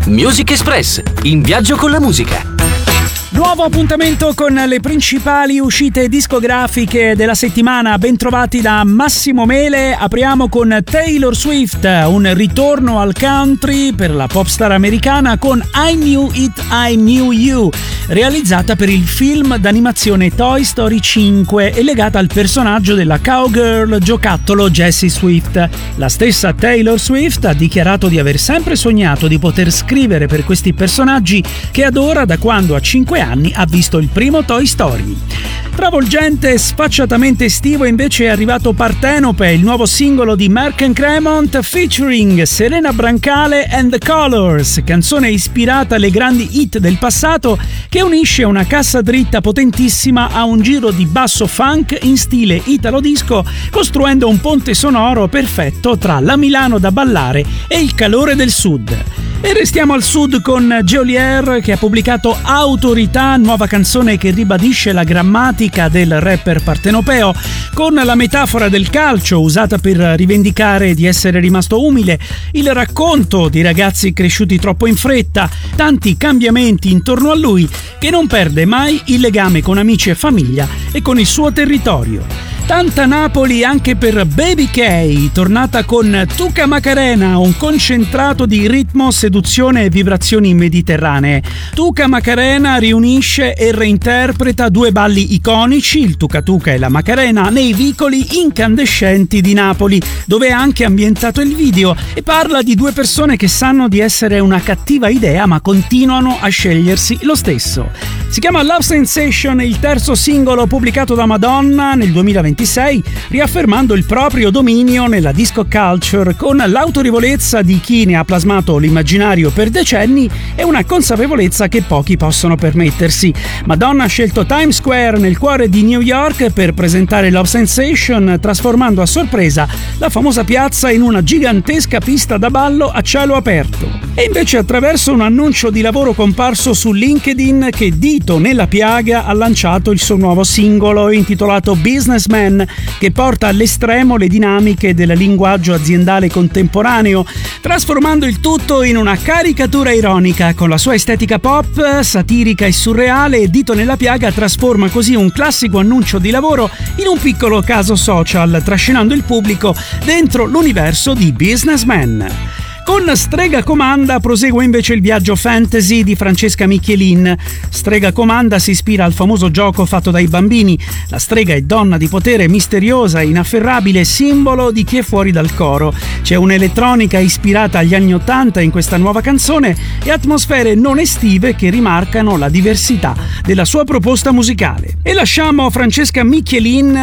Music Express, in viaggio con la musica. Nuovo appuntamento con le principali uscite discografiche della settimana. Bentrovati da Massimo Mele. Apriamo con Taylor Swift, un ritorno al country per la popstar americana con I Knew It, I Knew You, realizzata per il film d'animazione Toy Story 5 e legata al personaggio della cowgirl giocattolo Jessie Swift. La stessa Taylor Swift ha dichiarato di aver sempre sognato di poter scrivere per questi personaggi che adora da quando a 5 anni ha visto il primo Toy Story. Travolgente e sfacciatamente estivo invece è arrivato Partenope, il nuovo singolo di Mark & Cremont featuring Serena Brancale and The Colors, canzone ispirata alle grandi hit del passato che unisce una cassa dritta potentissima a un giro di basso funk in stile italo disco, costruendo un ponte sonoro perfetto tra la Milano da ballare e il calore del sud. E restiamo al sud con Geolier, che ha pubblicato Autorità, nuova canzone che ribadisce la grammatica del rapper partenopeo, con la metafora del calcio usata per rivendicare di essere rimasto umile, il racconto di ragazzi cresciuti troppo in fretta, tanti cambiamenti intorno a lui, che non perde mai il legame con amici e famiglia e con il suo territorio. Tanta Napoli anche per Baby K, tornata con Tuca Macarena, un concentrato di ritmo, seduzione e vibrazioni mediterranee. Tuca Macarena riunisce e reinterpreta due balli iconici, il Tuca Tuca e la Macarena, nei vicoli incandescenti di Napoli, dove ha anche ambientato il video, e parla di due persone che sanno di essere una cattiva idea ma continuano a scegliersi lo stesso. Si chiama Love Sensation, il terzo singolo pubblicato da Madonna nel 2026, riaffermando il proprio dominio nella disco culture con l'autorevolezza di chi ne ha plasmato l'immaginario per decenni e una consapevolezza che pochi possono permettersi. Madonna ha scelto Times Square nel cuore di New York per presentare Love Sensation, trasformando a sorpresa la famosa piazza in una gigantesca pista da ballo a cielo aperto. E invece attraverso un annuncio di lavoro comparso su LinkedIn, che dito nella piaga ha lanciato il suo nuovo singolo intitolato Businessman, che porta all'estremo le dinamiche del linguaggio aziendale contemporaneo, trasformando il tutto in una caricatura ironica. Con la sua estetica pop, satirica e surreale, Dito nella piaga trasforma così un classico annuncio di lavoro in un piccolo caso social, trascinando il pubblico dentro l'universo di Businessman. Con Strega Comanda prosegue invece il viaggio fantasy di Francesca Michelin. Strega Comanda si ispira al famoso gioco fatto dai bambini. La strega è donna di potere, misteriosa e inafferrabile, simbolo di chi è fuori dal coro. C'è un'elettronica ispirata agli anni '80 in questa nuova canzone e atmosfere non estive che rimarcano la diversità della sua proposta musicale. E lasciamo Francesca Michelin